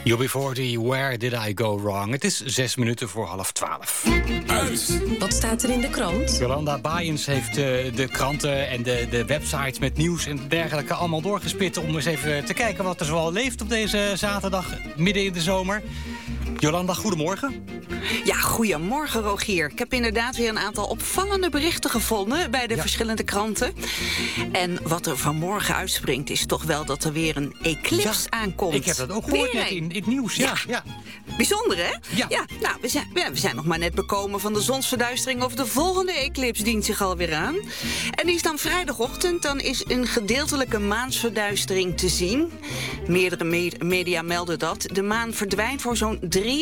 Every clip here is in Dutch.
UB40, Where Did I Go Wrong? Het is 6 minuten voor 11:30. Uit. Wat staat er in de krant? Jolanda Bayens heeft de kranten en de websites met nieuws en dergelijke allemaal doorgespit om eens even te kijken wat er zoal leeft op deze zaterdag midden in de zomer. Jolanda, goedemorgen. Ja, goedemorgen Rogier. Ik heb inderdaad weer een aantal opvallende berichten gevonden bij de verschillende kranten. En wat er vanmorgen uitspringt is toch wel dat er weer een eclipse aankomt. Ik heb dat ook gehoord net in het nieuws. Ja. Bijzonder, hè? Ja. Nou, we zijn nog maar net bekomen van de zonsverduistering of de volgende eclipse dient zich alweer aan. En die is dan vrijdagochtend, dan is een gedeeltelijke maansverduistering te zien. Meerdere media melden dat. De maan verdwijnt voor zo'n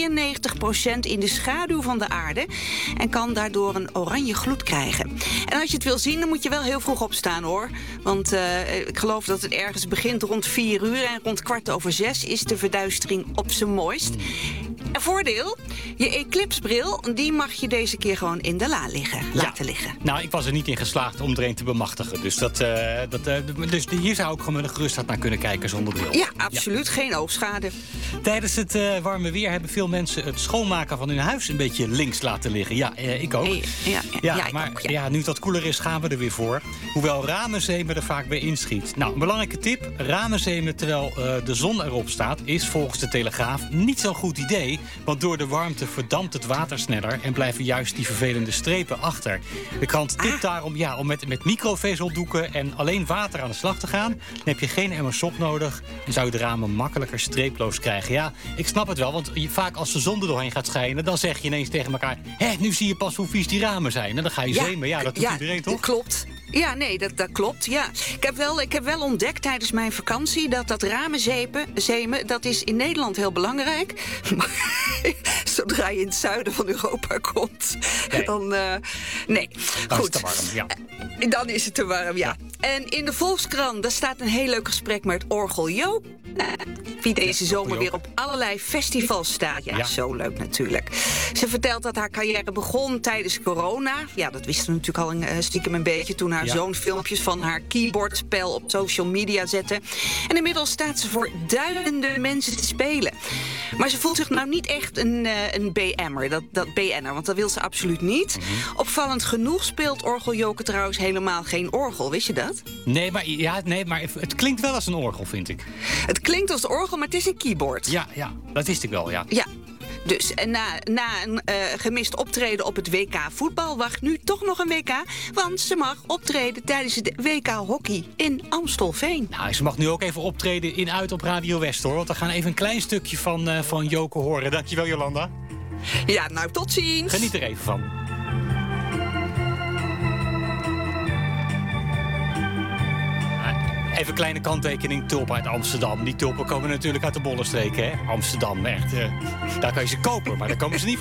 93% in de schaduw van de aarde en kan daardoor een oranje gloed krijgen. En als je het wil zien, dan moet je wel heel vroeg opstaan, hoor. Want ik geloof dat het ergens begint rond 4 uur en rond 6:15 is de verduistering op zijn mooist. En voordeel, je eclipsbril, die mag je deze keer gewoon in de la laten liggen. Nou, ik was er niet in geslaagd om er een te bemachtigen. Dus, dus hier zou ik gewoon met een gerustheid naar kunnen kijken zonder bril. Ja, absoluut. Geen oogschade. Tijdens het warme weer hebben veel mensen het schoonmaken van hun huis een beetje links laten liggen. Ja, ik ook. Maar nu het wat koeler is, gaan we er weer voor. Hoewel ramenzemen er vaak bij inschiet. Nou, een belangrijke tip. Ramenzemen terwijl de zon erop staat is volgens de Telegraaf niet zo'n goed idee. Want door de warmte verdampt het water sneller en blijven juist die vervelende strepen achter. De krant tipt daarom om met microvezeldoeken en alleen water aan de slag te gaan. Dan heb je geen emmer sop nodig en zou je de ramen makkelijker streeploos krijgen. Ja, ik snap het wel, want vaak als de zon er doorheen gaat schijnen, dan zeg je ineens tegen elkaar, nu zie je pas hoe vies die ramen zijn. En dan ga je zemen. Ja, dat doet iedereen, toch? Klopt. Ja, nee, dat klopt. Ja. Ik heb wel ontdekt tijdens mijn vakantie dat ramenzemen, dat is in Nederland heel belangrijk. Maar zodra je in het zuiden van Europa komt, dan nee. Dan goed. is het te warm, ja. Dan is het te warm, ja. En in de Volkskrant, daar staat een heel leuk gesprek met Orgel Joop. Wie deze zomer weer op allerlei festivals staat. Ja, zo leuk natuurlijk. Ze vertelt dat haar carrière begon tijdens corona. Ja, dat wisten we natuurlijk al stiekem een beetje toen haar zoon filmpjes van haar keyboardspel op social media zette. En inmiddels staat ze voor duizenden mensen te spelen. Maar ze voelt zich nou niet echt een BM'er, dat BN'er, want dat wil ze absoluut niet. Opvallend genoeg speelt Orgel Joke trouwens helemaal geen orgel, wist je dat? Nee, maar het klinkt wel als een orgel, vind ik. Het klinkt als een orgel, maar het is een keyboard. Ja, dat wist ik wel, ja. Ja. Dus na een gemist optreden op het WK voetbal wacht nu toch nog een WK. Want ze mag optreden tijdens het WK hockey in Amstelveen. Nou, ze mag nu ook even optreden in-uit op Radio West, hoor. Want we gaan even een klein stukje van Joke horen. Dankjewel, Jolanda. Ja, nou, tot ziens. Geniet er even van. Even een kleine kanttekening, tulpen uit Amsterdam. Die tulpen komen natuurlijk uit de Bollenstreek, hè? Amsterdam, echt. Daar kan je ze kopen, maar daar komen ze niet voor.